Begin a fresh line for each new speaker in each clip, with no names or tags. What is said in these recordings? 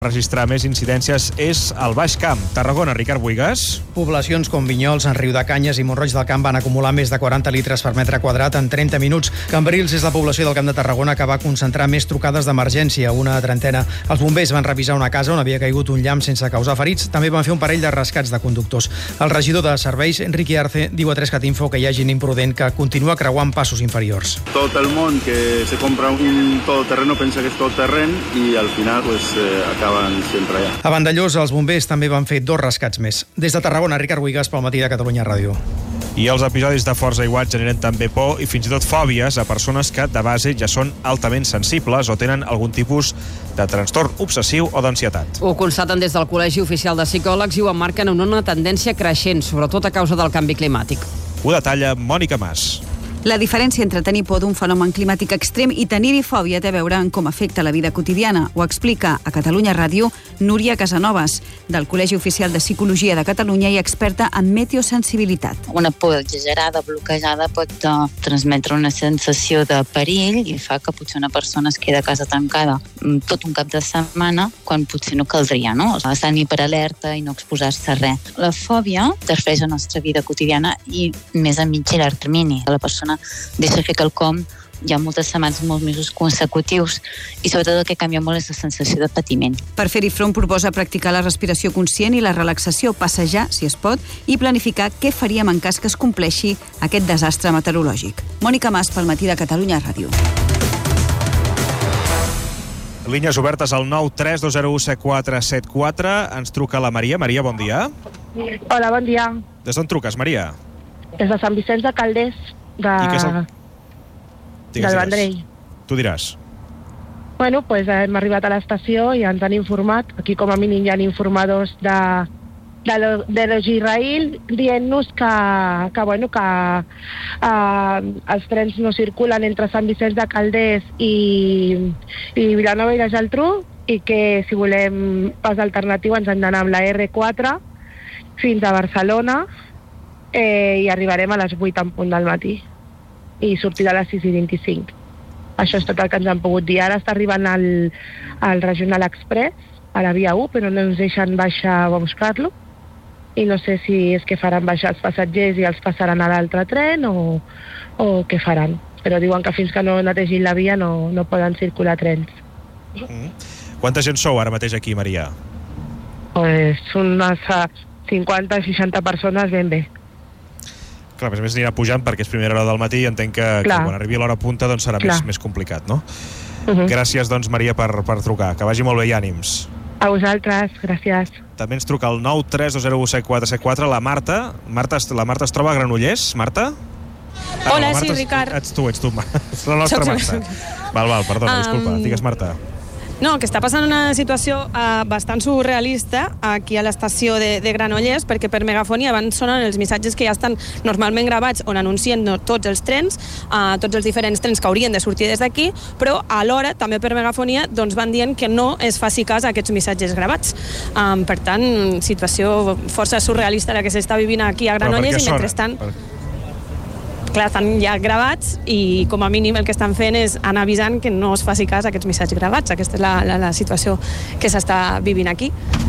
registrar més incidències és el Baix Camp. Tarragona, Ricard Buigas.
Poblacions com Vinyols, en Riudecanyes i Mont-roig del Camp van acumular més de 40 litres per metre quadrat en 30 minuts. Cambrils és la població del Camp de Tarragona que va concentrar més trucades d'emergència, una trentena. Els bombers van revisar una casa on havia caigut un llamp sense causar ferits. També van fer un parell de rescats de conductors. El regidor de serveis, Enrique Arce, diu a 3cat Info que hi ha gent imprudent que continua creuant passos inferiors.
Tot el món que se compra un todoterreno pensa que és todoterreny i al final acaben sempre allà.
A Vandellós, els bombers també van fer 2 rescats més. Des de Tarragona, Ricard Buigas, pel Matí de Catalunya Ràdio.
I els episodis de forts aiguats generen també por i fins i tot fòbies a persones que de base ja són altament sensibles o tenen algun tipus de trastorn obsessiu o d'ansietat.
Ho constaten des del Col·legi Oficial de Psicòlegs i ho emmarquen en una tendència creixent, sobretot a causa del canvi climàtic.
Ho detalla Mònica Mas.
La diferència entre tenir por d'un fenomen climàtic extrem i tenir-hi fòbia té a veure en com afecta la vida quotidiana. Ho explica a Catalunya Ràdio Núria Casanovas, del Col·legi Oficial de Psicologia de Catalunya i experta en meteosensibilitat.
Una por exagerada, bloquejada, pot transmetre una sensació de perill i fa que potser una persona es queda a casa tancada tot un cap de setmana quan potser no caldria, no? Estar ni per alerta i no exposar-se a res. La fòbia interfereix en la nostra vida quotidiana i més a mig i llarg termini. La persona deixa fer quelcom hi ha moltes setmanes, molts mesos consecutius i sobretot el que canvia molt és la sensació de patiment.
Per fer-hi front proposa practicar la respiració conscient i la relaxació, passejar, si es pot, i planificar què faríem en cas que es compleixi aquest desastre meteorològic. Mònica Mas, pel Matí de Catalunya Ràdio.
Línies obertes al 932017474. Ens truca la Maria. Maria, bon dia.
Hola, bon dia.
Des d'on truques, Maria?
Des de Sant Vicenç de Calders, del Vendrell.
Tu diràs.
Bueno, pues hem arribat a l'estació i ens han informat. Aquí com a mínim hi ha informadors de l'Israel dient-nos que els trens no circulen entre Sant Vicenç de Calders i Vilanova i la Geltrú i que si volem pas alternatiu ens hem d'anar amb la R4 fins a Barcelona i arribarem a les 8 en punt del matí i sortirà a les 6:25. Això és tot el que ens han pogut dir. Ara està arribant el Regional Express a la via 1, però no ens deixen baixar a buscar-lo i no sé si és que faran baixar els passatgers i els passaran a l'altre tren o què faran, però diuen que fins que no netegin la via no poden circular trens.
Quanta gent sou ara mateix aquí, Maria?
Pues unes 50-60 persones ben bé.
Clar, a més anirà pujant perquè és primera hora del matí i entenc que quan arribi l'hora punta doncs serà més complicat, no? Gràcies, doncs, Maria, per trucar. Que vagi molt bé i ànims.
A vosaltres, gràcies.
També ens truca el 932017474 la Marta. La Marta es troba a Granollers. Marta?
Hola, sí, Ricard.
Ets tu. És la nostra Marta. Val, perdona, disculpa. Digues, Marta.
No, que està passant una situació bastant surrealista aquí a l'estació de Granollers, perquè per megafonia van sonant els missatges que ja estan normalment gravats on anuncien tots els trens, tots els diferents trens que haurien de sortir des d'aquí, però alhora, també per megafonia, doncs van dient que no es faci cas a aquests missatges gravats. Per tant, situació força surrealista la que s'està vivint aquí a Granollers i mentrestant... Clar, estan ja gravats i com a mínim el que estan fent és anar avisant que no es faci cas a aquests missatges gravats. Aquesta és la situació que s'està vivint aquí.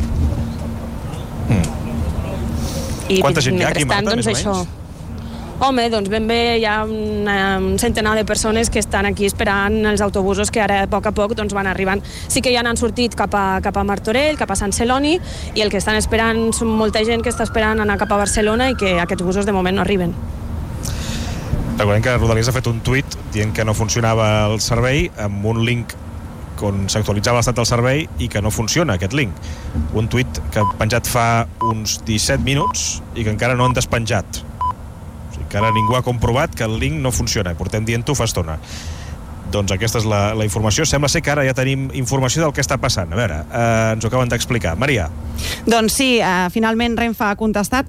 Quanta gent hi ha aquí, Marta, més o menys?
Home, doncs ben bé hi ha un centenar de persones que estan aquí esperant els autobusos que ara a poc doncs van arribant. Sí que ja n'han sortit cap a Martorell, cap a Sant Celoni, i el que estan esperant són molta gent que està esperant anar cap a Barcelona i que aquests busos de moment no arriben.
Recordem que Rodalies ha fet un tuit dient que no funcionava el servei amb un link on s'actualitzava l'estat del servei i que no funciona aquest link. Un tuit que ha penjat fa uns 17 minuts i que encara no han despenjat. O sigui que ara ningú ha comprovat que el link no funciona. Portem dient-ho fa estona. Doncs aquesta és la informació. Sembla ser que ara ja tenim informació del que està passant. A veure, ens ho acaben d'explicar. Maria.
Doncs sí, finalment Renfe ha contestat.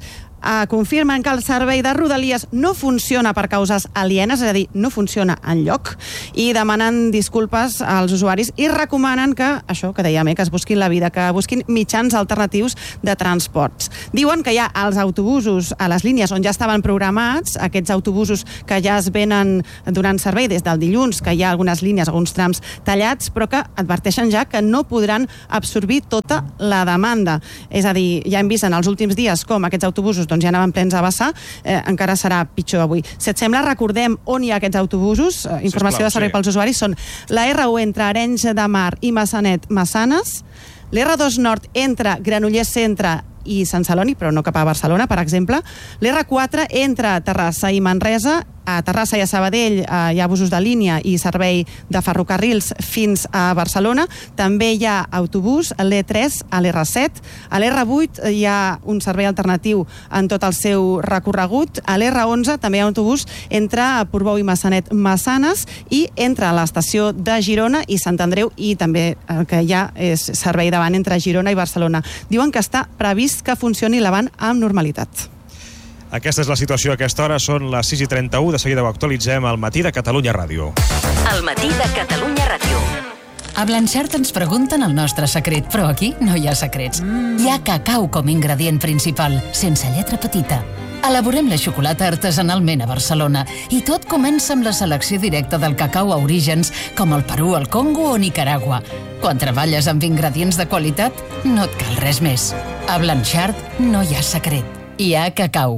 confirmen que el servei de Rodalies no funciona per causes alienes, és a dir, no funciona enlloc, i demanen disculpes als usuaris i recomanen que, això que dèiem, que es busquin la vida, que busquin mitjans alternatius de transports. Diuen que hi ha els autobusos a les línies on ja estaven programats, aquests autobusos que ja es venen donant servei des del dilluns, que hi ha algunes línies, alguns trams tallats, però que adverteixen ja que no podran absorbir tota la demanda. És a dir, ja hem vist en els últims dies com aquests autobusos ja anaven plens a vessar, encara serà pitjor avui. Si et sembla, recordem on hi ha aquests autobusos. Informació de servei pels usuaris són la R1 entre Arenys de Mar i Massanet-Massanes, l'R2 Nord entre Granollers Centre i Sant Celoni, però no cap a Barcelona, per exemple, l'R4 entre Terrassa i Manresa, a Terrassa i a Sabadell hi ha busos de línia i servei de ferrocarrils fins a Barcelona. També hi ha autobús, l'E3 a l'R7. A l'R8 hi ha un servei alternatiu en tot el seu recorregut. A l'R11 també hi ha un autobús entre Portbou i Massanet-Massanes i entre l'estació de Girona i Sant Andreu, i també el que hi ha és servei d'avant entre Girona i Barcelona. Diuen que està previst que funcioni l'avant amb normalitat.
Aquesta és la situació a aquesta hora, són les 6:31, de seguida ho actualitzem al Matí de Catalunya Ràdio.
El Matí de Catalunya Ràdio. A Blanchard ens pregunten el nostre secret, però aquí no hi ha secrets. Hi ha cacau com ingredient principal, sense lletra petita. Elaborem la xocolata artesanalment a Barcelona i tot comença amb la selecció directa del cacau a orígens com el Perú, el Congo o Nicaragua. Quan treballes amb ingredients de qualitat, no et cal res més. A Blanchard no hi ha secret, hi ha cacau.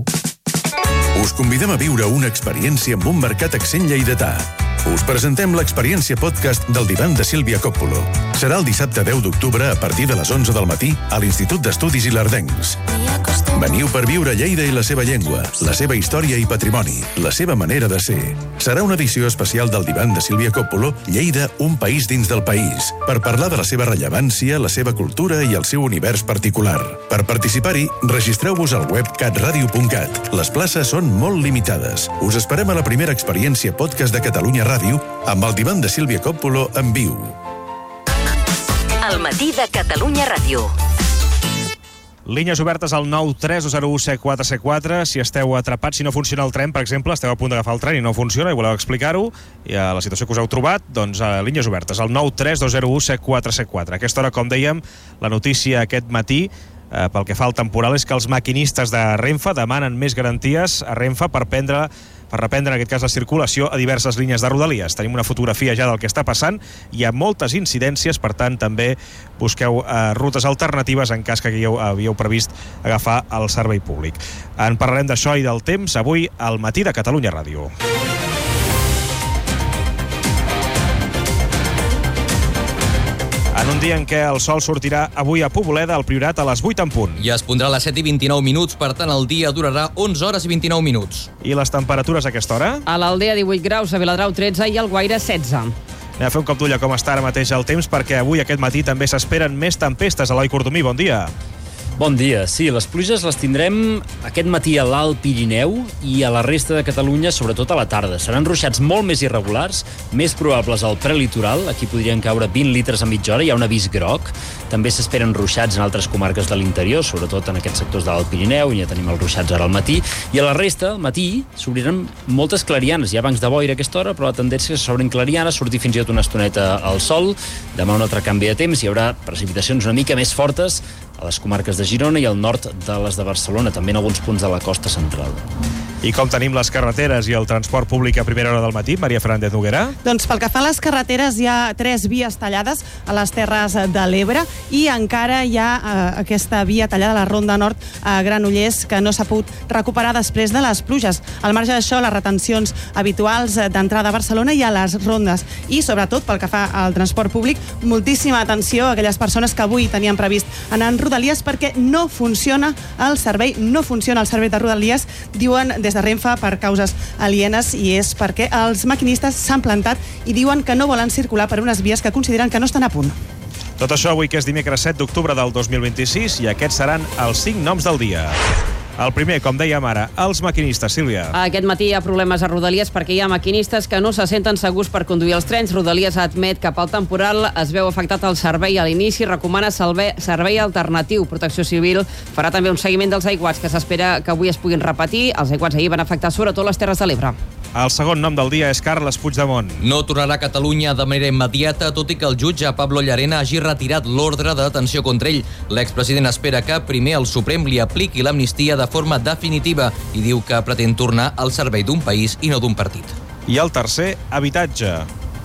Us convidem a viure una experiència amb un mercat accent lleidatà. Us presentem l'experiència podcast del divan de Sílvia Coppolo. Serà el dissabte 10 d'octubre a partir de les 11 del matí a l'Institut d'Estudis Ilerdencs. Veniu per viure Lleida i la seva llengua, la seva història i patrimoni, la seva manera de ser. Serà una edició especial del divan de Sílvia Coppolo, Lleida, un país dins del país, per parlar de la seva rellevància, la seva cultura i el seu univers particular. Per participar-hi, registreu-vos al web catradio.cat. Les places són molt limitades. Us esperem a la primera experiència podcast de Catalunya Ràdio amb el divan de Sílvia Coppolo en viu.
El Matí de Catalunya Ràdio.
Línies obertes al 932017474. Si esteu atrapats, si no funciona el tren, per exemple, esteu a punt d'agafar el tren i no funciona i voleu explicar-ho, i a la situació que us heu trobat, doncs línies obertes al 932017474. A aquesta hora, com dèiem, la notícia aquest matí pel que fa al temporal és que els maquinistes de Renfe demanen més garanties a Renfe per reprendre en aquest cas la circulació a diverses línies de Rodalies. Tenim una fotografia ja del que està passant, hi ha moltes incidències, per tant també busqueu rutes alternatives en cas que havíeu previst agafar el servei públic. En parlarem d'això i del temps avui al Matí de Catalunya Ràdio. En un dia en què el sol sortirà avui a Poboleda, al Priorat, a les 8 en punt.
I es pondrà a les 7:29, per tant el dia durarà 11 hores i 29 minuts.
I les temperatures a aquesta hora?
A l'Aldea 18 graus, a Viladrau 13 i al Guaire 16.
Anem a fer un cop d'ull a com està ara mateix el temps, perquè avui aquest matí també s'esperen més tempestes. Eloi Cordomí, bon dia.
Bon dia. Sí, les pluges les tindrem aquest matí a l'Alt Pirineu i a la resta de Catalunya, sobretot a la tarda. Seran ruixats molt més irregulars, més probables al prelitoral. Aquí podrien caure 20 litres a mitja hora, hi ha un avís groc. També s'esperen ruixats en altres comarques de l'interior, sobretot en aquests sectors de l'Alt Pirineu, i ja tenim els ruixats ara al matí. I a la resta, al matí, s'obriran moltes clarianes. Hi ha bancs de boira a aquesta hora, però la tendència és que s'obrin clarianes, sortir fins i tot una estoneta al sol. Demà un altre canvi de temps, hi haurà precipitacions una mica més fortes a les comarques de Girona i al nord de les de Barcelona, també en alguns punts de la costa central.
I com tenim les carreteres i el transport públic a primera hora del matí, Maria Fernández Noguera?
Doncs pel que fa a les carreteres hi ha 3 vies tallades a les Terres de l'Ebre i encara hi ha aquesta via tallada a la Ronda Nord a Granollers que no s'ha pogut recuperar després de les pluges. Al marge d'això, les retencions habituals d'entrada a Barcelona i a les rondes. I sobretot pel que fa al transport públic, moltíssima atenció a aquelles persones que avui tenien previst anar en Rodalies perquè no funciona el servei de Rodalies, diuen des de Renfe, per causes alienes, i és perquè els maquinistes s'han plantat i diuen que no volen circular per unes vies que consideren que no estan a punt.
Tot això avui, que és dimecres 7 d'octubre del 2026, i aquests seran els 5 noms del dia. El primer, com dèiem ara, els maquinistes, Sílvia.
Aquest matí hi ha problemes a Rodalies perquè hi ha maquinistes que no se senten segurs per conduir els trens. Rodalies admet que pel temporal es veu afectat el servei a l'inici, recomana servei alternatiu. Protecció Civil farà també un seguiment dels aiguats que s'espera que avui es puguin repetir. Els aiguats ahir van afectar sobretot les Terres de l'Ebre.
El segon nom del dia és Carles Puigdemont.
No tornarà a Catalunya de manera immediata, tot i que el jutge Pablo Llarena hagi retirat l'ordre de detenció contra ell. L'expresident espera que primer el Suprem li apliqui l'amnistia de forma definitiva i diu que pretén tornar al servei d'un país i no d'un partit.
I el tercer, habitatge.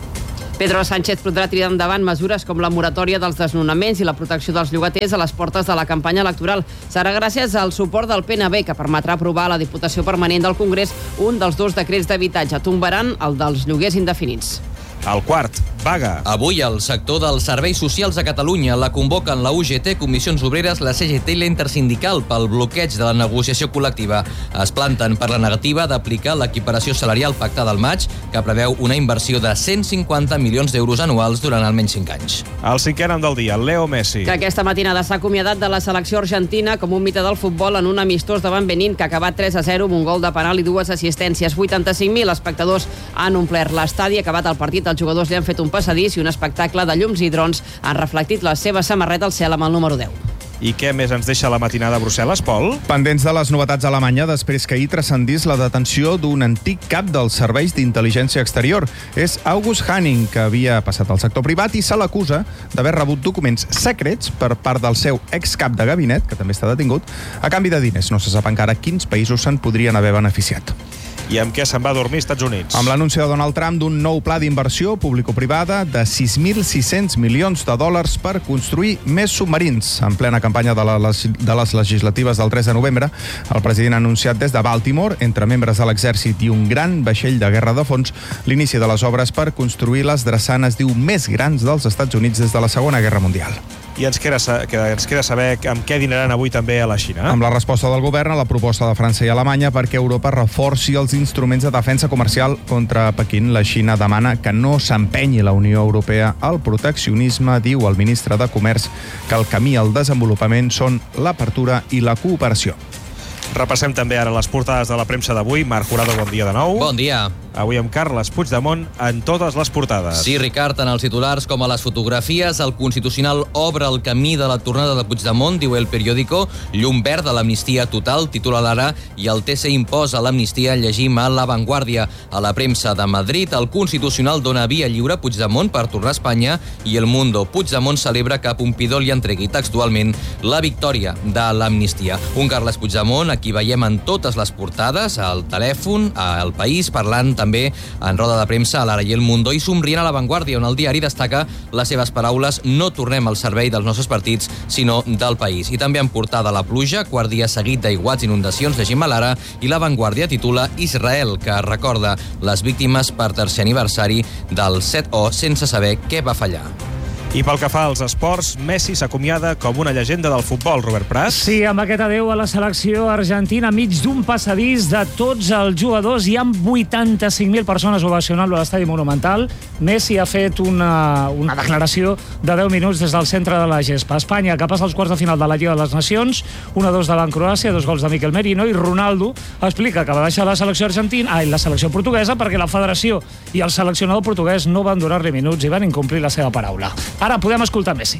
Pedro Sánchez podrà tirar endavant mesures com la moratòria dels desnonaments i la protecció dels llogaters a les portes de la campanya electoral. Serà gràcies al suport del PNB, que permetrà aprovar a la Diputació Permanent del Congrés un dels 2 decrets d'habitatge. Tombaran el dels lloguers indefinits.
El quart, vaga.
Avui el sector dels serveis socials a Catalunya la convoquen la UGT, Comissions Obreres, la CGT i l'Intersindical pel bloqueig de la negociació col·lectiva. Es planten per la negativa d'aplicar l'equiparació salarial pactada al maig, que preveu una inversió de 150 milions d'euros anuals durant almenys 5 anys.
El cinquè nom del dia, Leo Messi.
Que aquesta matinada s'ha acomiadat de la selecció argentina com un mite del futbol en un amistós davant Benín, que ha acabat 3-0 amb un gol de penal i 2 assistències. 85.000 espectadors han omplert l'estadi. Acabat el partit, els jugadors li han fet un passadís i un espectacle de llums i drons han reflectit la seva samarreta al cel amb el número 10.
I què més ens deixa la matinada a Brussel·les, Pol?
Pendents de les novetats a Alemanya després que ahir transcendís la detenció d'un antic cap dels serveis d'intel·ligència exterior. És August Hanning, que havia passat al sector privat i se l'acusa d'haver rebut documents secrets per part del seu excap de gabinet, que també està detingut, a canvi de diners. No se sap encara quins països se'n podrien haver beneficiat.
I amb què se'n va a dormir als Estats Units?
Amb l'anunci de Donald Trump d'un nou pla d'inversió público-privada de 6.600 milions de dòlars per construir més submarins. En plena campanya de les legislatives del 3 de novembre, el president ha anunciat des de Baltimore, entre membres de l'exèrcit i un gran vaixell de guerra de fons, l'inici de les obres per construir les drassanes, diu, més grans dels Estats Units des de la Segona Guerra Mundial.
I ens queda saber amb què dinaran avui també a la Xina.
Amb la resposta del govern a la proposta de França i Alemanya perquè Europa reforci els instruments de defensa comercial contra Pequín. La Xina demana que no s'empenyi la Unió Europea al proteccionisme. Diu el ministre de Comerç que el camí al desenvolupament són l'apertura i la cooperació.
Repassem també ara les portades de la premsa d'avui. Marc Jurado, bon dia de nou.
Bon dia.
Avui amb Carles Puigdemont en totes les portades.
Sí, Ricard, tant els titulars com a les fotografies, el Constitucional obre el camí de la tornada de Puigdemont, diu El Periódico, llum verd a l'amnistia total, titula l'Ara, i el TC imposa l'amnistia, llegim a La Vanguardia. A la premsa de Madrid, el Constitucional dona via lliure a Puigdemont per tornar a Espanya i El Mundo. Puigdemont celebra que Pompidou li entregui textualment la victòria de l'amnistia. Un Carles Puigdemont, a qui veiem en totes les portades, al telèfon, al País, parlant també en roda de premsa a l'Ara i El Mundo i somrient a La Vanguardia, on el diari destaca les seves paraules: no tornem al servei dels nostres partits, sinó del país. I també en portada la pluja, quart dia seguit d'aiguats i inundacions, llegim a l'Ara, i La Vanguardia titula Israel, que recorda les víctimes per tercer aniversari del 7-0 sense saber què va fallar.
I pel que fa als esports, Messi s'acomiada com una llegenda del futbol, Robert Prat.
Sí, amb aquest adeu a la selecció argentina, mig d'un passadís de tots els jugadors. Hi ha 85.000 persones ovacionant-lo a l'estadi Monumental. Messi ha fet una declaració de 10 minuts des del centre de la gespa. Espanya, que passa als quarts de final de la Lliga de les Nacions, 1-2 davant Croàcia, 2 gols de Miquel Merino, i Ronaldo explica que va deixar la selecció argentina, la selecció portuguesa, perquè la federació i el seleccionador portuguès no van donar-li minuts i van incomplir la seva paraula. Ahora podemos escoltar a Messi.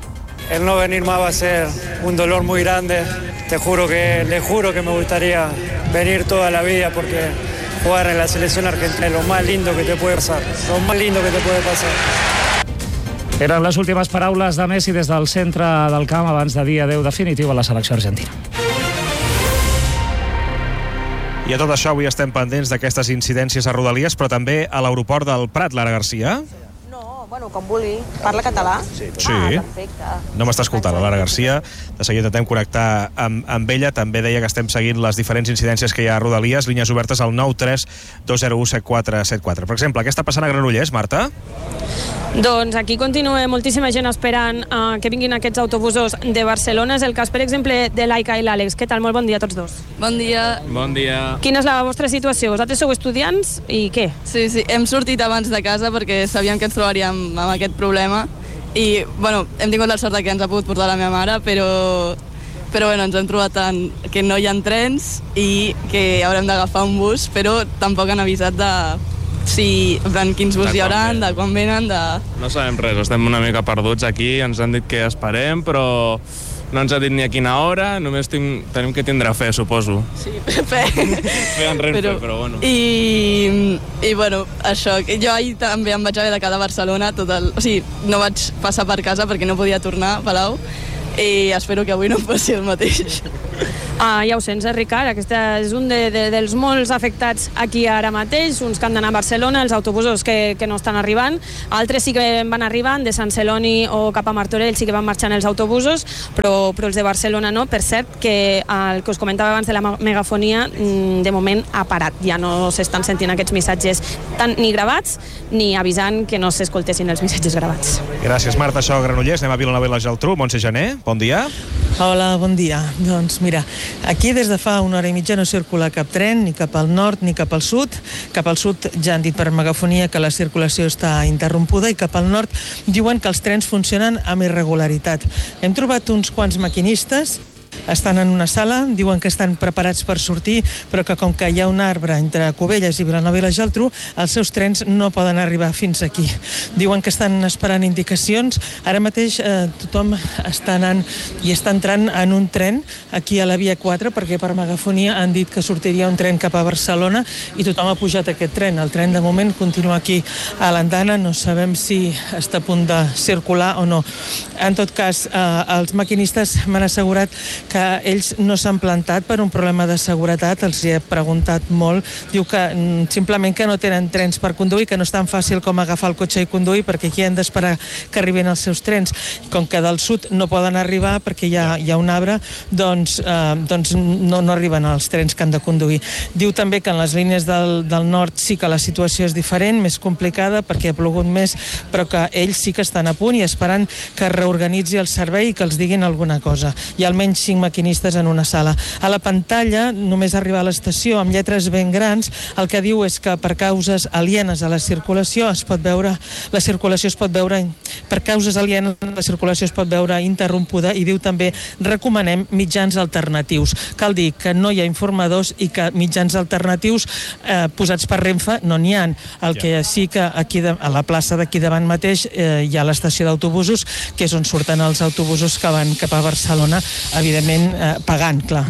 El no venir más va a ser un dolor muy grande. Le juro que me gustaría venir toda la vida porque jugar en la selección argentina es lo más lindo que te puede pasar. Lo más lindo que te puede pasar.
Eren les últimes paraules de Messi des del centre del camp abans de dir adeu definitiu a la selecció argentina.
I a tot això avui estem pendents d'aquestes incidències a Rodalies, però també a l'aeroport del Prat. Lara Garcia.
Bueno, com vulgui. Parla català?
Sí.
Perfecte.
No m'està escoltant, la Lara Garcia. De seguida intentem connectar amb ella. També deia que estem seguint les diferents incidències que hi ha a Rodalies. Línies obertes al 93 201 7474. Per exemple, què està passant a Granollers, Marta?
Doncs aquí continua moltíssima gent esperant que vinguin aquests autobusos de Barcelona. És el cas, per exemple, de l'Aika i l'Àlex. Què tal? Molt bon dia a tots dos.
Bon dia.
Bon dia.
Quina és la vostra situació? Vosaltres sou estudiants i què?
Sí, hem sortit abans de casa perquè sabíem que ens trobaríem amb aquest problema i, bueno, hem tingut la sort que ens ha pogut portar la meva mare, però però bueno, ens hem trobat que no hi ha trens i que haurem d'agafar un bus, però tampoc han avisat de quins bus hi haurà, de quan venen,
No sabem res, estem una mica perduts aquí, ens han dit que esperem, però no ens ha dit ni a quina hora, només tenim que tindre fe, suposo.
Sí, fe
en Renfe, però bueno.
I bueno, això, jo ahir també em vaig haver de quedar a Barcelona, no vaig passar per casa perquè no podia tornar a Palau, i espero que avui no em passi el mateix.
Ja ho sents, Ricard, aquest és un dels molts afectats aquí ara mateix, uns que han d'anar a Barcelona, els autobusos que no estan arribant, altres sí que van arribant, de Sant Celoni o cap a Martorell sí que van marxant els autobusos, però els de Barcelona no. Per cert, que el que us comentava abans de la megafonia, de moment ha parat, ja no s'estan sentint aquests missatges ni gravats ni avisant que no s'escoltessin els missatges gravats.
Gràcies, Marta. Això a Granollers. Anem a Vilanova i la Geltrú. Montse Janer, bon dia.
Hola, bon dia. Doncs mira, aquí des de fa una hora i mitja no circula cap tren, ni cap al nord ni cap al sud. Cap al sud ja han dit per megafonia que la circulació està interrompuda i cap al nord diuen que els trens funcionen amb irregularitat. Hem trobat uns quants maquinistes, estan en una sala, diuen que estan preparats per sortir, però que com que hi ha un arbre entre Cubelles i Vilanova i la Geltrú, els seus trens no poden arribar fins aquí. Diuen que estan esperant indicacions. Ara mateix tothom està anant i està entrant en un tren aquí a la Via 4, perquè per megafonia han dit que sortiria un tren cap a Barcelona i tothom ha pujat a aquest tren. El tren de moment continua aquí a l'andana, no sabem si està a punt de circular o no. En tot cas, els maquinistes m'han assegurat que ells no s'han plantat per un problema de seguretat, els hi he preguntat molt. Diu que simplement que no tenen trens per conduir, que no és tan fàcil com agafar el cotxe i conduir, perquè aquí han d'esperar que arribin els seus trens. Com que del sud no poden arribar perquè hi ha un arbre, doncs no arriben els trens que han de conduir. Diu també que en les línies del nord sí que la situació és diferent, més complicada, perquè ha plogut més, però que ells sí que estan a punt i esperant que reorganitzi el servei i que els diguin alguna cosa. Hi ha almenys 5 maquinistes en una sala. A la pantalla, només arribar a l'estació amb lletres ben grans, el que diu és que per causes alienes a la circulació la circulació es pot veure interrompuda, i diu també recomanem mitjans alternatius. Cal dir que no hi ha informadors i que mitjans alternatius posats per Renfe no n'hi ha. El que sí que aquí a la plaça d'aquí davant mateix hi ha l'estació d'autobusos, que és on surten els autobusos que van cap a Barcelona, evidentment pagant, clar.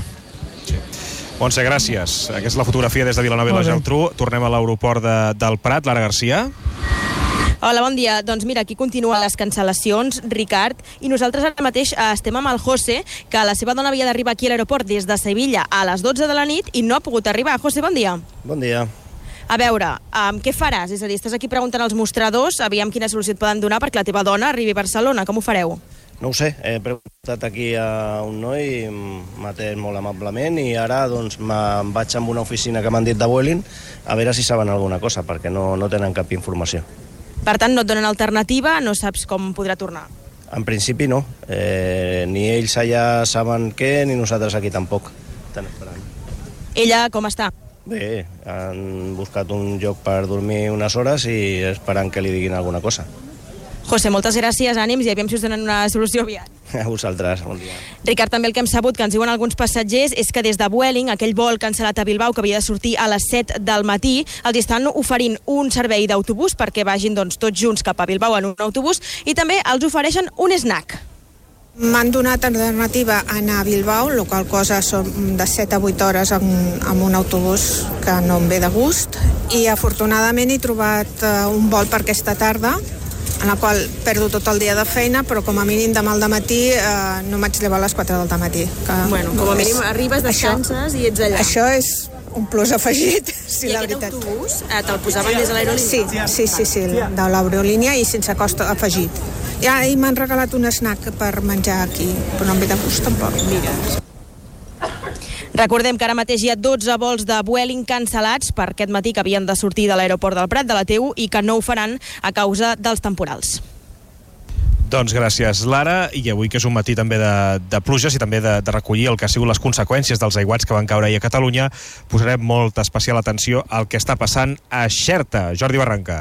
Montse, gràcies. Aquesta és la fotografia des de Vilanova i la Geltrú. Tornem a l'aeroport del Prat. Lara Garcia.
Hola, bon dia. Doncs mira, aquí continuen les cancel·lacions, Ricard, i nosaltres ara mateix estem amb el José, que la seva dona havia d'arribar aquí a l'aeroport des de Sevilla a les 12 de la nit i no ha pogut arribar. José, bon dia.
Bon dia.
A veure, què faràs? És a dir, estàs aquí preguntant als mostradors, aviam quina solució et poden donar perquè la teva dona arribi a Barcelona. Com ho fareu?
No ho sé, he preguntat aquí a un noi, m'ha atès molt amablement i ara doncs me'n vaig amb una oficina que m'han dit de Vueling a veure si saben alguna cosa, perquè no tenen cap informació.
Per tant, no et donen alternativa, no saps com podrà tornar?
En principi no, ni ells allà saben què, ni nosaltres aquí tampoc. Estan esperant.
Ella com està?
Bé, han buscat un lloc per dormir unes hores i esperant que li diguin alguna cosa.
José, moltes gràcies, ànims, i aviam si us donen una solució aviat.
A vosaltres, bon dia.
Ricard, també el que hem sabut, que ens diuen alguns passatgers, és que des de Vueling, aquell vol cancel·lat a Bilbao, que havia de sortir a les 7 del matí, els estan oferint un servei d'autobús perquè vagin tots junts cap a Bilbao en un autobús, i també els ofereixen un snack.
M'han donat alternativa a anar a Bilbao, la qual cosa són de 7 a 8 hores amb un autobús que no em ve de gust, i afortunadament he trobat un vol per aquesta tarda, en la qual perdo tot el dia de feina, però com a mínim demà al dematí no m'haig llevat a les 4 del dematí.
Bueno, com a mínim arribes, descanses i ets allà.
Això és un plus afegit, sí,
I
la
aquest
veritat.
autobús te'l posaven des de l'aerolínia?
Sí, de l'aerolínia i sense cost afegit. Ja m'han regalat un snack per menjar aquí, però no em ve de gust tampoc.
Mira. Recordem que ara mateix hi ha 12 vols de Vueling cancel·lats per aquest matí que havien de sortir de l'aeroport del Prat, de la TU, i que no ho faran a causa dels temporals.
Doncs gràcies, Lara. I avui, que és un matí també de pluges i també de recollir el que han sigut les conseqüències dels aiguats que van caure ahir a Catalunya, posarem molta especial atenció al que està passant a Xerta. Jordi Barranca.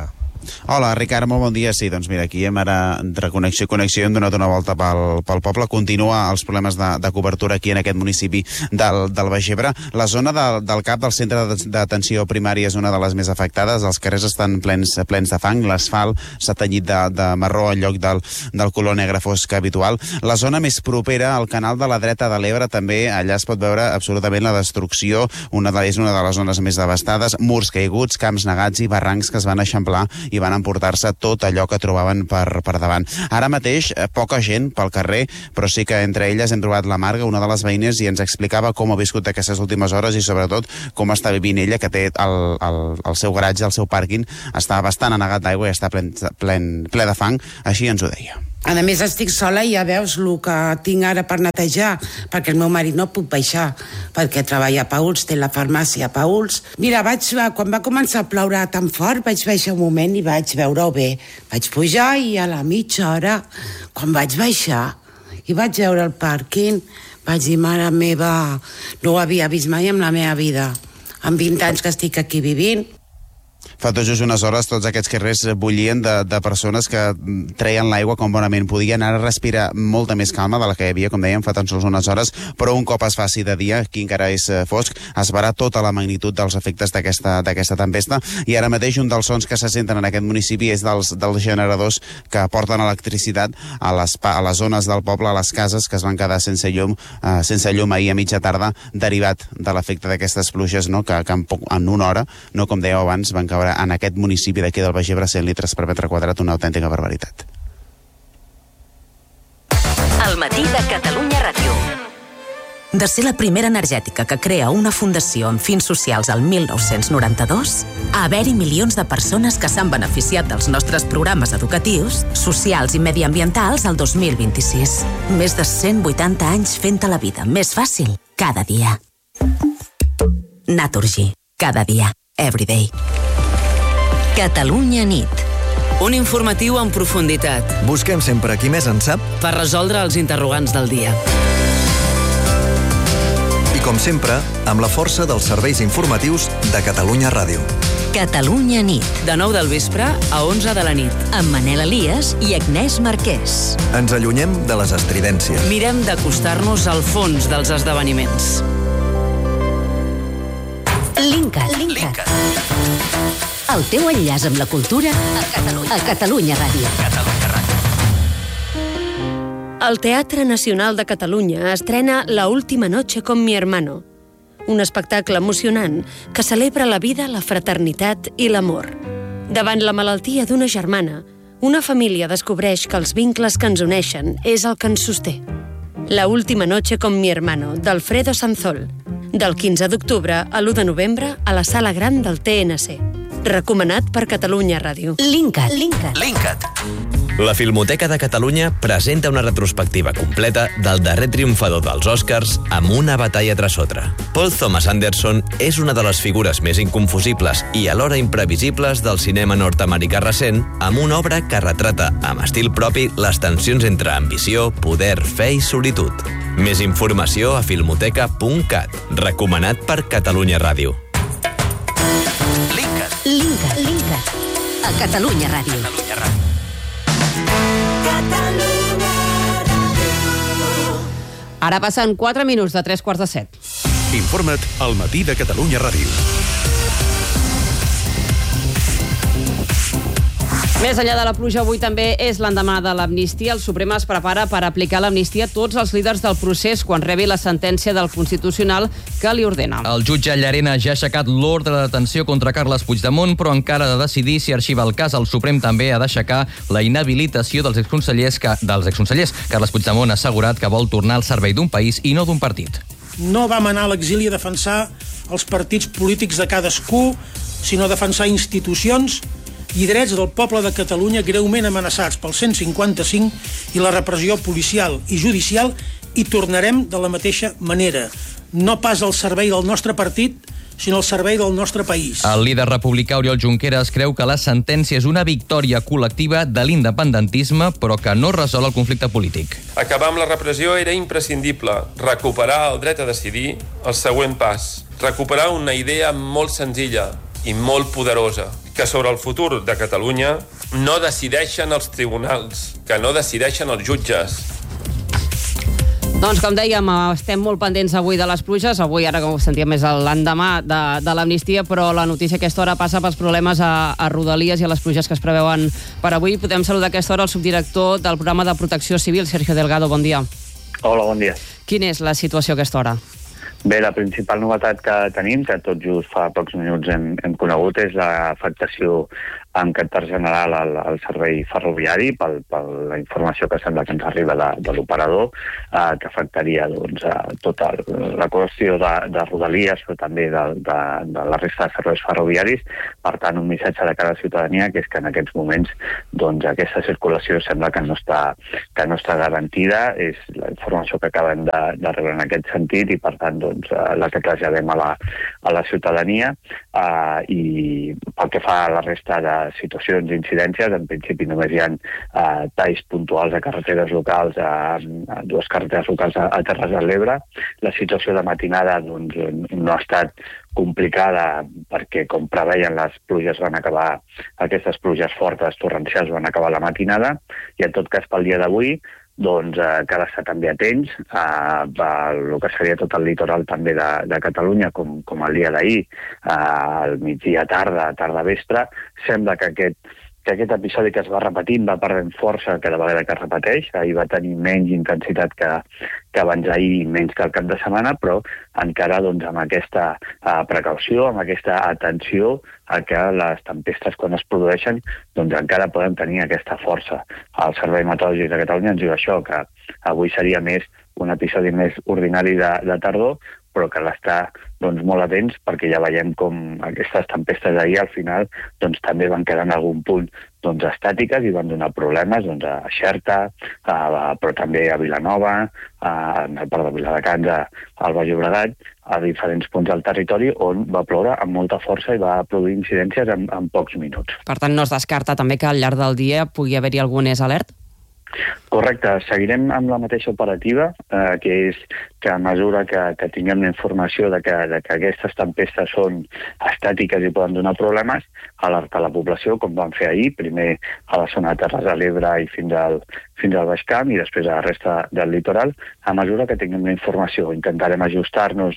Hola, Ricard, molt bon dia. Sí, doncs mira, aquí hem ara entre connexió i connexió hem donat una volta pel poble. Continua els problemes de cobertura aquí en aquest municipi del Baix Ebre. La zona del CAP, del centre d'atenció primària, és una de les més afectades. Els carrers estan plens de fang, l'asfalt s'ha tenyit de marró en lloc del color negre fosc habitual. La zona més propera al canal de la dreta de l'Ebre també, allà es pot veure absolutament la destrucció. És una de les zones més devastades, murs caiguts, camps negats i barrancs que es van eixamplar i van emportar-se tot allò que trobaven per davant. Ara mateix, poca gent pel carrer, però sí que entre elles hem trobat la Marga, una de les veïnes, i ens explicava com ha viscut aquestes últimes hores i sobretot com està vivint ella, que té el seu garatge, el seu pàrquing, està bastant anegat d'aigua i està ple de fang, així ens ho deia.
A més, estic sola i ja veus el que tinc ara per netejar, perquè el meu marit no puc baixar, perquè treballa a Pauls, té la farmàcia a Pauls. Mira, quan va començar a ploure tan fort, vaig baixar un moment i vaig veure-ho bé. Vaig pujar i a la mitja hora, quan vaig baixar i vaig veure el pàrquing, vaig dir, mare meva, no ho havia vist mai en la meva vida. Amb 20 anys que estic aquí vivint.
Fa tot just unes hores tots aquests carrers bullien de persones que treien l'aigua com bonament podien. Ara respira molta més calma de la que hi havia, com dèiem, fa tan sols unes hores, però un cop es faci de dia, aquí encara és fosc, es veurà tota la magnitud dels efectes d'aquesta tempesta. I ara mateix un dels sons que se senten en aquest municipi és dels generadors que porten electricitat a les zones del poble, a les cases que es van quedar sense llum ahir a mitja tarda, derivat de l'efecte d'aquestes pluges, no? que en una hora, no com dèieu abans, van caure en aquest municipi d'aquí del Baix Ebre 100 litres per metre quadrat, una autèntica barbaritat.
El matí de Catalunya Ràdio. De ser la primera energètica que crea una fundació amb fins socials al 1992, a haver-hi milions de persones que s'han beneficiat dels nostres programes educatius, socials i mediambientals al 2026. Més de 180 anys fent-te la vida més fàcil cada dia. Naturgy. Cada dia. Everyday. Catalunya nit.
Un informatiu en profunditat.
Busquem sempre qui més en sap
per resoldre els interrogants del dia.
I com sempre, amb la força dels serveis informatius de Catalunya Ràdio.
Catalunya nit.
De 9 del vespre a 11 de la nit.
Amb Manel Elias i Agnès Marquès.
Ens allunyem de les estridències.
Mirem d'acostar-nos al fons dels esdeveniments.
Linkat. El teu enllaç amb la cultura a Catalunya Ràdio.
El Teatre Nacional de Catalunya estrena La última noche con mi hermano, un espectacle emocionant que celebra la vida, la fraternitat i l'amor. Davant la malaltia d'una germana, una família descobreix que els vincles que ens uneixen és el que ens sosté. La última noche con mi hermano, d'Alfredo Sanzol, del 15 d'octubre a l'1 de novembre a la Sala Gran del TNC. Recomanat per Catalunya Ràdio.
Linkat.
La Filmoteca de Catalunya presenta una retrospectiva completa del darrer triomfador dels Oscars amb una batalla tras otra. Paul Thomas Anderson és una de les figures més inconfusibles i alhora imprevisibles del cinema nord-americà recent, amb una obra que retrata amb estil propi les tensions entre ambició, poder, fe i solitud. Més informació a filmoteca.cat. Recomanat per Catalunya Ràdio.
Linkat. A Catalunya Ràdio.
Ara passen 4 minuts de 3:15.
Informa't al matí de Catalunya Ràdio.
Més enllà de la pluja, avui també és l'endemà de l'amnistia. El Suprem es prepara per aplicar l'amnistia a tots els líders del procés quan rebi la sentència del Constitucional que li ordena.
El jutge Llarena ja ha aixecat l'ordre de detenció contra Carles Puigdemont, però encara ha de decidir si arxiva el cas. El Suprem també ha d'aixecar la inhabilitació dels exconsellers. Carles Puigdemont ha assegurat que vol tornar al servei d'un país i no d'un partit.
No vam anar a l'exili a defensar els partits polítics de cadascú, sinó a defensar institucions i drets del poble de Catalunya greument amenaçats pel 155 i la repressió policial i judicial, i tornarem de la mateixa manera. No pas al servei del nostre partit, sinó al servei del nostre país.
El líder republicà Oriol Junqueras creu que la sentència és una victòria col·lectiva de l'independentisme, però que no resol el conflicte polític.
Acabar amb la repressió era imprescindible. Recuperar el dret a decidir, el següent pas. Recuperar una idea molt senzilla i molt poderosa. que sobre el futur de Catalunya no decideixen els tribunals, que no decideixen els jutges.
Doncs, com dèiem, estem molt pendents avui de les pluges. Avui, ara, com ho sentíem, més l'endemà de l'amnistia, però la notícia a aquesta hora passa pels problemes a Rodalies i a les pluges que es preveuen per avui. Podem saludar a aquesta hora el subdirector del programa de protecció civil, Sergio Delgado. Bon dia.
Hola, bon dia.
Quina és la situació a aquesta hora?
Bé, la principal novetat que tenim, que tot just fa pocs minuts hem conegut, és l'afectació en caràcter general al servei ferroviari per la informació que sembla que ens arriba de l'operador, que afectaria tota la qüestió de Rodalies, però també de la resta de serveis ferroviaris. Per tant, un missatge de cara a la ciutadania, que és que en aquests moments aquesta circulació sembla que no està garantida. És la informació que acabem de rebre en aquest sentit i, per tant, la que traslladem a la ciutadania. I pel que fa a la resta de situacions d'incidències, en principi només hi ha talls puntuals a carreteres locals, a dues carreteres locals a Terres de l'Ebre. La situació de matinada no ha estat complicada perquè, com preveien, les pluges van acabar, aquestes pluges fortes, torrencials, van acabar la matinada, i en tot cas pel dia d'avui cal estar també atents el que seria tot el litoral també de Catalunya, com el dia d'ahir, al migdia tarda vespre. Sembla que aquest episodi que es va repetint va perdent força cada vegada que es repeteix. Ahir va tenir menys intensitat que abans ahir, menys que el cap de setmana, però encara amb aquesta precaució, amb aquesta atenció a que les tempestes, quan es produeixen, encara poden tenir aquesta força. El Servei Meteorològic de Catalunya ens diu això, que avui seria més un episodi més ordinari de tardor, però que l'està molt atents, perquè ja veiem com aquestes tempestes d'ahir al final també van quedar en algun punt estàtiques i van donar problemes a Xerta, però també a Vilanova, en el Port de Viladecans, al Baix Llobregat, a diferents punts del territori on va ploure amb molta força i va produir incidències en pocs minuts.
Per tant, no es descarta també que al llarg del dia pugui haver-hi algun alert?
Correcte, seguirem amb la mateixa operativa, que és que a mesura que tinguem la informació de que aquestes tempestes són estàtiques i poden donar problemes, alertar la població, com vam fer ahir, primer a la zona de Terres de l'Ebre i fins al Baix Camp i després a la resta del litoral. A mesura que tinguem la informació, intentarem ajustar-nos,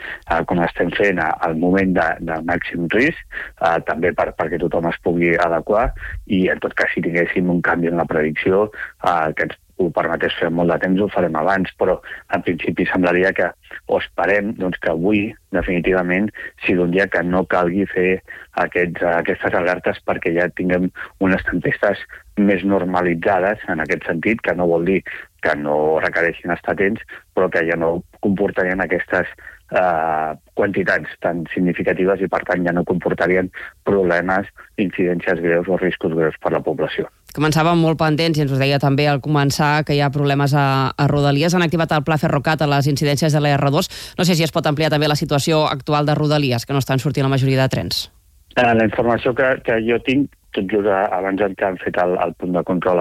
com estem fent, al moment de màxim risc, també perquè tothom es pugui adequar, i en tot cas, si tinguéssim un canvi en la predicció que ens ho permetés fer molt de temps, ho farem abans, però en principi semblaria que esperem que avui, definitivament, sigui un dia que no calgui fer aquestes alertes perquè ja tinguem unes tempestes més normalitzades, en aquest sentit, que no vol dir que no requereixin estar atents, però que ja no comportarien aquestes quantitats tan significatives i, per tant, ja no comportarien problemes, incidències greus o riscos greus per la població.
Començàvem molt pendents i ens ho deia també al començar que hi ha problemes a Rodalies. Han activat el Pla Ferrocat a les incidències de la R2. No sé si es pot ampliar també la situació actual de Rodalies, que no estan sortint la majoria de trens.
La informació que jo tinc, tot just abans que han fet el punt de control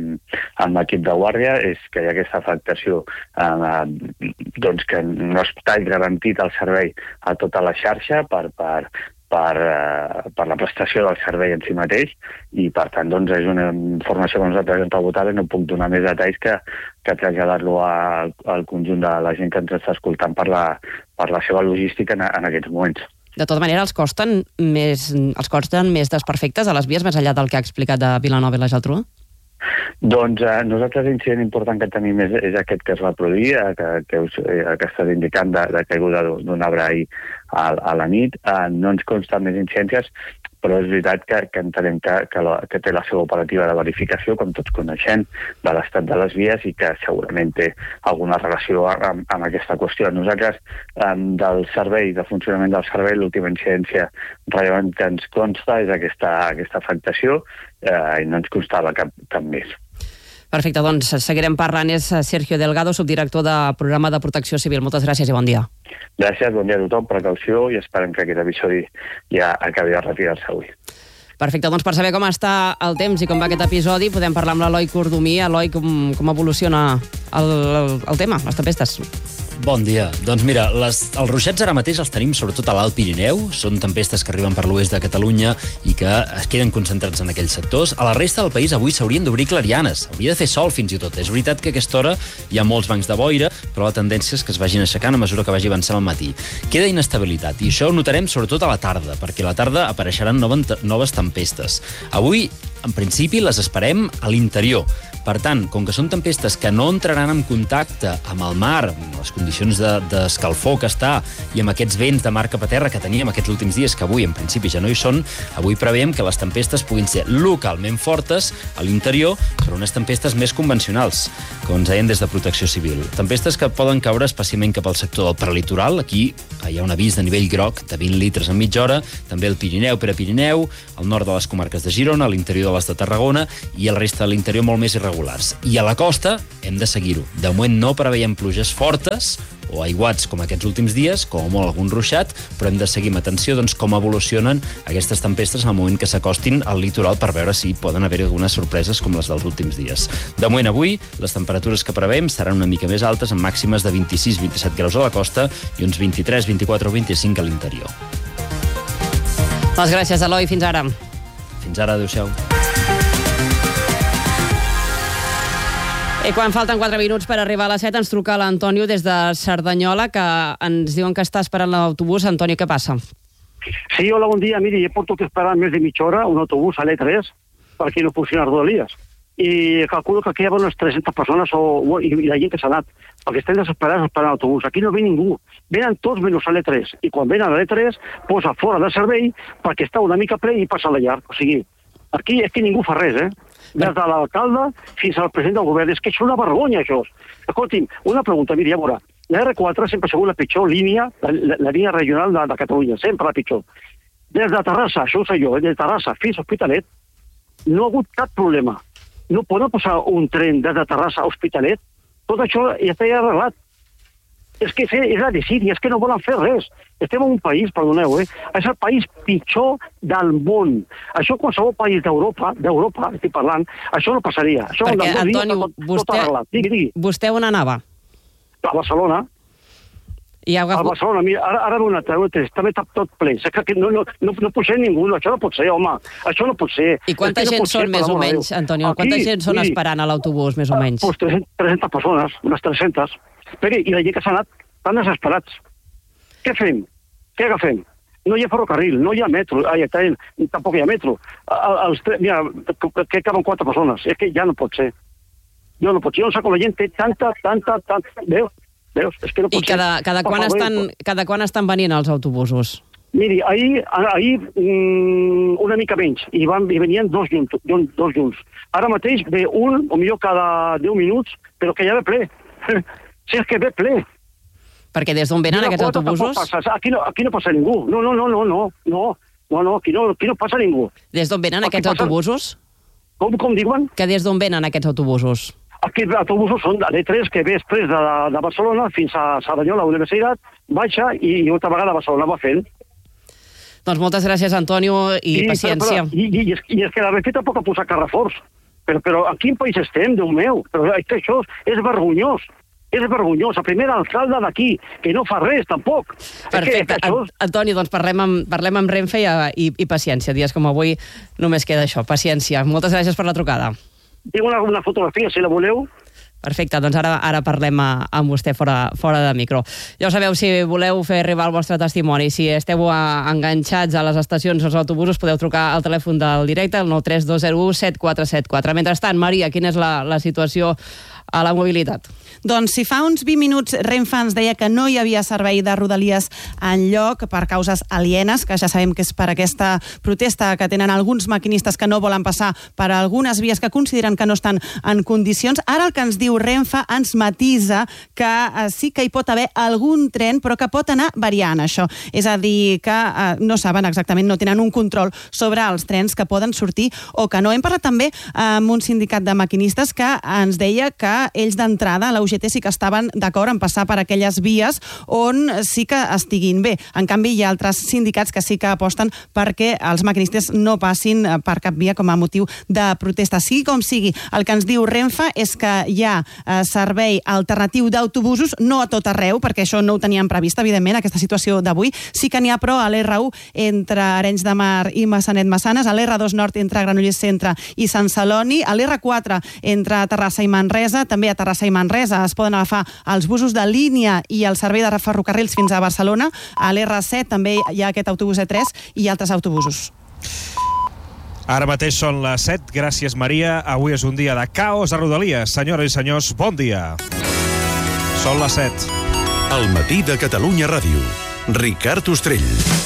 amb l'equip de guàrdia, és que hi ha aquesta afectació, que no està garantit el servei a tota la xarxa per la prestació del servei en si mateix, i per tant és una informació que nosaltres hem rebut ara i no puc donar més detalls que traslladar-lo al conjunt de la gent que ens està escoltant per la seva logística en aquests moments.
De tota manera, els costen més desperfectes a les vies, més enllà del que ha explicat de Vilanova i la Geltrú?
Nosaltres l'incident important que tenim és aquest que es va produir, que estàs indicant de caiguda d'un arbre ahir a la nit. No ens consten més incidències, però és veritat que entenem que té la seva operativa de verificació, com tots coneixem, de l'estat de les vies i que segurament té alguna relació amb aquesta qüestió. Nosaltres, del servei, de funcionament del servei, l'última incidència rellevant que ens consta és aquesta afectació i no ens constava cap més.
Perfecte, doncs seguirem parlant. És Sergio Delgado, subdirector de Programa de Protecció Civil. Moltes gràcies i bon dia.
Gràcies, bon dia a tothom, precaució, i esperem que aquest episodi ja acabi de retirar-se avui.
Perfecte, doncs per saber com està el temps i com va aquest episodi podem parlar amb l'Eloi Cordomí. Eloi, com evoluciona el tema, les tempestes?
Bon dia. Doncs mira, els ruixats ara mateix els tenim sobretot a l'Alt Pirineu. Són tempestes que arriben per l'oest de Catalunya i que es queden concentrats en aquells sectors. A la resta del país avui s'haurien d'obrir clarianes. Hauria de fer sol fins i tot. És veritat que a aquesta hora hi ha molts bancs de boira, però la tendència és que es vagin aixecant a mesura que vagi avançant al matí. Queda inestabilitat i això ho notarem sobretot a la tarda, perquè a la tarda apareixeran noves tempestes. Avui, en principi, les esperem a l'interior. Per tant, com que són tempestes que no entraran en contacte amb el mar, amb les condicions d'escalfor que està, i amb aquests vents de mar cap a terra que teníem aquests últims dies, que avui en principi ja no hi són, avui preveiem que les tempestes puguin ser localment fortes a l'interior, però unes tempestes més convencionals, com ens deien des de Protecció Civil. Tempestes que poden caure especialment cap al sector del prelitoral. Aquí hi ha un avís de nivell groc de 20 litres en mitja hora, també el Pirineu, Prepirineu, al nord de les comarques de Girona, a l'interior de les de Tarragona i el resta de l'interior molt més irregulars. I a la costa hem de seguir-ho. De moment no preveiem pluges fortes o aiguats com aquests últims dies, com a molt algun ruixat, però hem de seguir amb atenció com evolucionen aquestes tempestes al moment que s'acostin al litoral per veure si poden haver algunes sorpreses com les dels últims dies. De moment avui, les temperatures que preveiem seran una mica més altes, amb màximes de 26-27 graus a la costa i uns 23, 24 o 25 a l'interior.
Les gràcies, Eloi. Fins ara.
Fins ara, adéu-siau.
I quan falten 4 minuts per arribar a les 7 ens truca l'Antonio des de Cerdanyola, que ens diuen que està esperant l'autobús. Antonio, què passa?
Sí, hola, bon dia. Miri, he portat esperant més de mitja hora un autobús a l'E3 perquè no funciona Rodalies. I calculo que aquí hi ha unes 300 persones i la gent que s'ha anat, perquè estem desesperats esperant l'autobús. Aquí no ve ningú. Venen tots menys a l'E3. I quan venen a l'E3 posa fora de servei perquè està una mica ple i passa la llarg. O sigui, aquí és que ningú fa res, des de l'alcalde fins al president del govern. És que és una vergonya, això. Escolti'm, una pregunta, miri, a veure, la R4 sempre ha sigut la pitjor línia, la línia regional de Catalunya, sempre la pitjor. Des de Terrassa, això ho sé jo, des de Terrassa fins a Hospitalet, no ha hagut cap problema. No poden passar un tren des de Terrassa a Hospitalet? Tot això ja està arreglat. És que és la desídia, és que no volen fer res. Estem en un país, perdoneu, és el país pitjor del món. Això qualsevol país d'Europa, estic parlant, això no passaria. Això
perquè, Antonio, vostè on anava?
A Barcelona. A Barcelona, mira, ara ve una també està tot ple. No pot ser ningú, això no pot ser, home. Això no pot ser.
I quanta gent són, més o menys, Antonio? Quanta gent són esperant a l'autobús, més o menys?
300 persones, unes 300. Esperi, i la gent que s'ha anat tan desesperats. Què fem? Què agafem? No hi ha ferrocarril, no hi ha metro, tampoc hi ha metro. Mira, que caben 4 persones. És que ja no pot ser. Jo no sé com la gent té tanta... Veus? És que no pot ser.
I cada quan estan venint els autobusos?
Miri, ahir una mica menys, i venien dos junts. Ara mateix ve un, o millor cada 10 minuts, però que ja ve ple. Si és que ve ple.
Perquè des d'on venen aquests autobusos?
Aquí no passa ningú. No, aquí no passa ningú.
Des d'on venen aquests autobusos?
Com diuen?
Que des d'on venen aquests autobusos?
Aquests autobusos són de l'E3, que ve després de Barcelona fins a Cerdanyola, a la Universitat, baixa i altra vegada a Barcelona va fent.
Doncs moltes gràcies, Antonio, i paciència.
I és que la Renfe tampoc ha posat carreforts. Però en quin país estem, Déu meu? Però és que això és vergonyós. És vergonyós. El primer alcalde d'aquí, que no fa res, tampoc.
Perfecte. Antonio, doncs parlem amb Renfe i paciència. Dies com avui només queda això, paciència. Moltes gràcies per la trucada.
Tinc una fotografia, si la voleu.
Perfecte, doncs ara parlem amb vostè fora de micro. Ja ho sabeu, si voleu fer arribar el vostre testimoni, si esteu enganxats a les estacions, als autobusos, podeu trucar al telèfon del directe, el 93201 7474. Mentrestant, Maria, quina és la situació a la mobilitat?
Doncs si fa uns 20 minuts Renfe ens deia que no hi havia servei de Rodalies enlloc per causes alienes, que ja sabem que és per aquesta protesta que tenen alguns maquinistes que no volen passar per algunes vies que consideren que no estan en condicions. Ara el que ens diu Renfe ens matisa que sí que hi pot haver algun tren, però que pot anar variant això. És a dir, que no saben exactament, no tenen un control sobre els trens que poden sortir o que no. Hem parlat també amb un sindicat de maquinistes que ens deia que ells d'entrada, la UGT, sí que estaven d'acord en passar per aquelles vies on sí que estiguin bé. En canvi, hi ha altres sindicats que sí que aposten perquè els maquinistes no passin per cap via com a motiu de protesta. Sigui com sigui, el que ens diu Renfe és que hi ha servei alternatiu d'autobusos, no a tot arreu, perquè això no ho teníem previst, evidentment, aquesta situació d'avui. Sí que n'hi ha, però, a l'R1 entre Arenys de Mar i Massanet-Massanes, a l'R2 Nord entre Granollers Centre i Sant Celoni, a l'R4 entre Terrassa i Manresa, també a Terrassa i Manresa es poden agafar els busos de línia i el servei de ferrocarrils fins a Barcelona. A l'R7 també hi ha aquest autobús E3 i altres autobusos.
Ara mateix són les 7. Gràcies, Maria. Avui és un dia de caos a Rodalies. Senyores i senyors, bon dia. Són les 7.
El matí de Catalunya Ràdio. Ricard Ostrell.